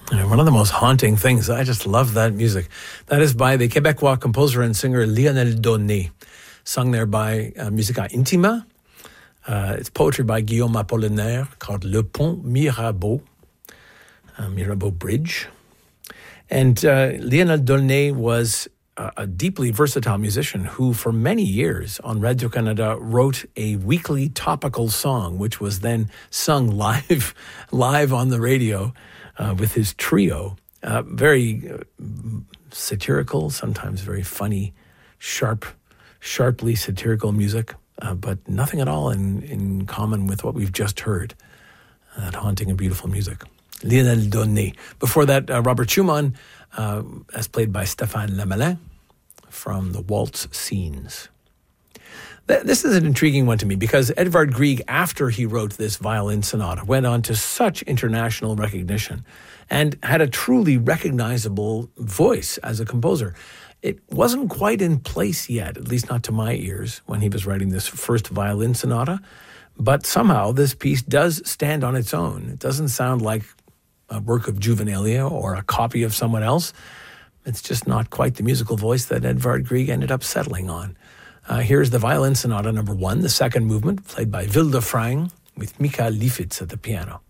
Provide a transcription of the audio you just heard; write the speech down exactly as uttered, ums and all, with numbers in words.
And one of the most haunting things, I just love that music. That is by the Québécois composer and singer Lionel Donné, sung there by uh, Musica Intima. Uh, it's poetry by Guillaume Apollinaire called Le Pont Mirabeau, uh, Mirabeau Bridge. And uh, Lionel Donné was a, a deeply versatile musician who, for many years on Radio-Canada, wrote a weekly topical song, which was then sung live, live on the radio uh, with his trio. Uh, very uh, satirical, sometimes very funny, sharp, sharply satirical music, uh, but nothing at all in, in common with what we've just heard, uh, that haunting and beautiful music. Lionel Donné. Before that, uh, Robert Schumann, uh, as played by Stéphane Lamalin from the Waltz Scenes. Th- this is an intriguing one to me because Edvard Grieg, after he wrote this violin sonata, went on to such international recognition and had a truly recognizable voice as a composer. It wasn't quite in place yet, at least not to my ears, when he was writing this first violin sonata. But somehow this piece does stand on its own. It doesn't sound like a work of Juvenilia or a copy of someone else. It's just not quite the musical voice that Edvard Grieg ended up settling on. Uh, here's the Violin Sonata number one, the second movement, played by Wilde Frang with Michael Lifitz at the piano.